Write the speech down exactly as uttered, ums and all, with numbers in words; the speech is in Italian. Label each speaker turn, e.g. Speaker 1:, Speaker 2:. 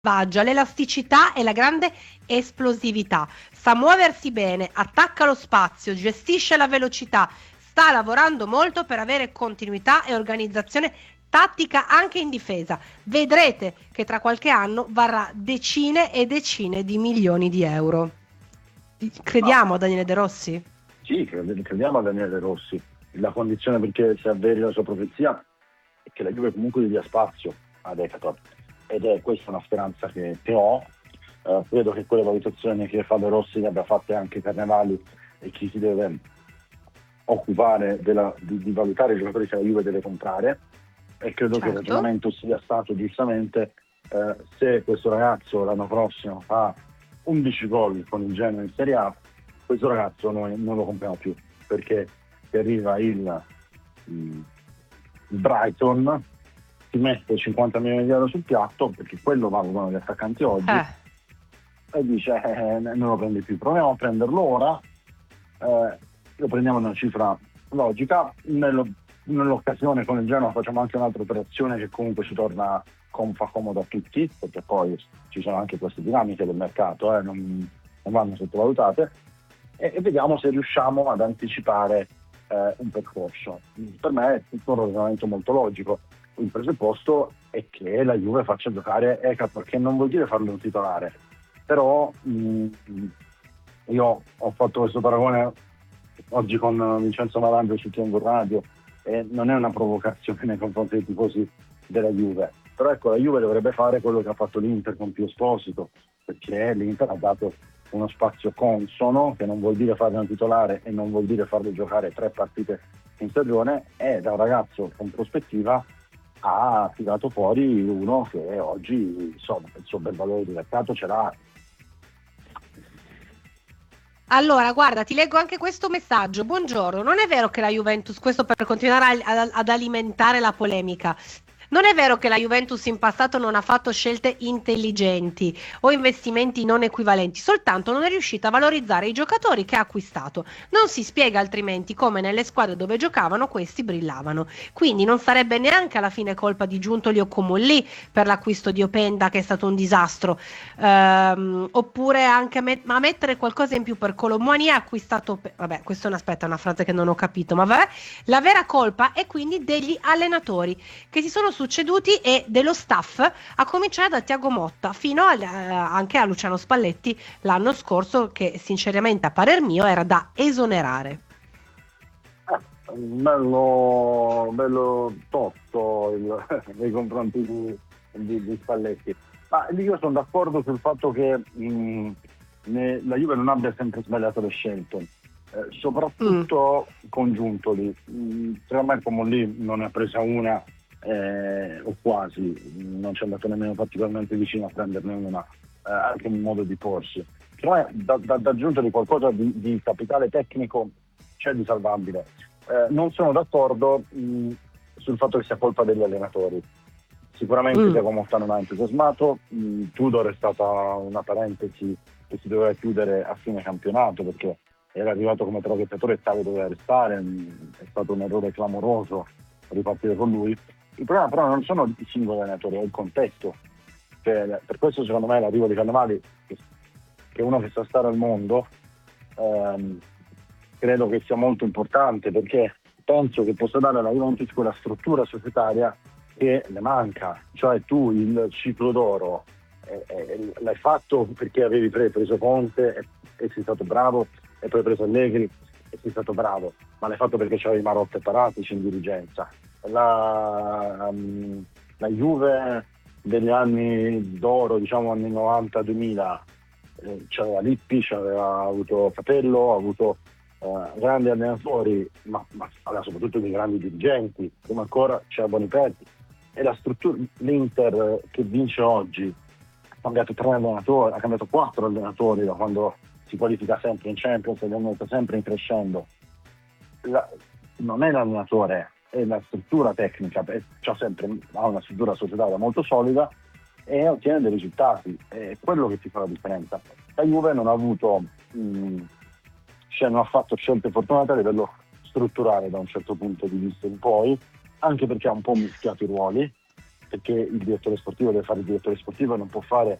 Speaker 1: selvaggia, l'elasticità e la grande esplosività. Sa muoversi bene, attacca lo spazio, gestisce la velocità, sta lavorando molto per avere continuità e organizzazione tattica anche in difesa. Vedrete che tra qualche anno varrà decine e decine di milioni di euro.
Speaker 2: Ma
Speaker 1: Crediamo a Daniele De Rossi?
Speaker 2: sì, cred- crediamo a Daniele De Rossi. La condizione perché si avveri la sua profezia è che la Juve comunque gli dia spazio ad Ekator, ed è questa una speranza che, che ho. Eh, credo che quelle valutazioni che fa De Rossi le abbia fatte anche Carnevali e chi si deve occupare della, di, di valutare i giocatori che la Juve deve comprare, e credo che il
Speaker 1: Certo.
Speaker 2: ragionamento sia stato giustamente eh, se questo ragazzo l'anno prossimo fa undici gol con il Genoa in Serie A, questo ragazzo noi non lo compriamo più, perché se arriva il, il Brighton, ti mette cinquanta milioni di euro sul piatto, perché quello valgono gli attaccanti oggi,
Speaker 1: Eh.
Speaker 2: e dice eh, non lo prendi più, proviamo a prenderlo ora, eh, lo prendiamo in una cifra logica. Nello, nell'occasione con il Genoa facciamo anche un'altra operazione che comunque ci torna com- fa comodo a tutti, perché poi ci sono anche queste dinamiche del mercato, eh, non, non vanno sottovalutate, e, e vediamo se riusciamo ad anticipare eh, un percorso. Per me è tutto un ragionamento molto logico. Il presupposto è che la Juve faccia giocare Ekator, che non vuol dire farlo un titolare, però mh, io ho fatto questo paragone oggi con Vincenzo Malandro su Tiempo Radio, e non è una provocazione nei confronti dei tifosi della Juve, però ecco, la Juve dovrebbe fare quello che ha fatto l'Inter con Pio Esposito, perché l'Inter ha dato uno spazio consono, che non vuol dire farlo un titolare e non vuol dire farlo giocare tre partite in stagione, e da un ragazzo con prospettiva ha tirato fuori uno che oggi, insomma, il suo bel valore di mercato ce l'ha.
Speaker 1: Allora, guarda, ti leggo anche questo messaggio. Buongiorno, non è vero che la Juventus, questo per continuare a- ad, ad alimentare la polemica, non è vero che la Juventus in passato non ha fatto scelte intelligenti o investimenti non equivalenti, soltanto non è riuscita a valorizzare i giocatori che ha acquistato. Non si spiega altrimenti come nelle squadre dove giocavano questi brillavano. Quindi non sarebbe neanche alla fine colpa di Giuntoli o Comolli per l'acquisto di Openda, che è stato un disastro. Ehm, oppure anche a, met- a mettere qualcosa in più per Colomboani ha acquistato, vabbè, questa è una, aspetta, una frase che non ho capito, ma vabbè, la vera colpa è quindi degli allenatori che si sono succeduti e dello staff, a cominciare da Tiago Motta fino al- eh, anche a Luciano Spalletti l'anno scorso, che sinceramente a parer mio era da esonerare.
Speaker 2: Eh, bello, bello tosto il, nei confronti di, di, di Spalletti. Ma io sono d'accordo sul fatto che mh, ne- la Juve non abbia sempre sbagliato le scelte, eh,
Speaker 1: Mm.
Speaker 2: soprattutto con Giuntoli. Mh, secondo me come lì non ne ha presa una, eh, o quasi, non ci è andato nemmeno particolarmente vicino a prenderne una, eh, anche in modo di porsi. Secondo me da, da, da Giuntoli qualcosa di, di capitale tecnico c'è di salvabile. Eh, non sono d'accordo mh, sul fatto che sia colpa degli allenatori. Sicuramente
Speaker 1: Mm.
Speaker 2: Tiago Motta non ha entusiasmato, mh, Tudor è stata una parentesi che si doveva chiudere a fine campionato, perché era arrivato come traghettatore e Tale doveva restare, mh, è stato un errore clamoroso ripartire con lui. Il problema però non sono i singoli allenatori, è il contesto. Cioè, per questo secondo me l'arrivo di Cannavali, che che è uno che sa stare al mondo, ehm, credo che sia molto importante, perché penso che possa dare alla Juventus quella struttura societaria che le manca. Cioè tu il ciclo d'oro eh, eh, l'hai fatto perché avevi pre- preso Conte e, e sei stato bravo, e poi hai preso Allegri e sei stato bravo, ma l'hai fatto perché c'avevi Marotta e Paratici in dirigenza. La, um, la Juve degli anni d'oro, diciamo anni novanta duemila, eh, c'aveva Lippi, c'aveva avuto Capello, ha avuto eh, grandi allenatori, ma, ma aveva soprattutto dei grandi dirigenti, come ancora c'era Boniperti. E la struttura, l'Inter che vince oggi ha cambiato tre allenatori, ha cambiato quattro allenatori da quando si qualifica sempre in Champions ed è andato sempre in crescendo. La, non è l'allenatore, è la struttura tecnica, c'ha sempre, ha una struttura societaria molto solida e ottiene dei risultati, è quello che ti fa la differenza. La Juve non ha avuto mh, cioè non ha fatto scelte fortunate a livello strutturale da un certo punto di vista in poi, anche perché ha un po' mischiato i ruoli, perché il direttore sportivo deve fare il direttore sportivo e non può fare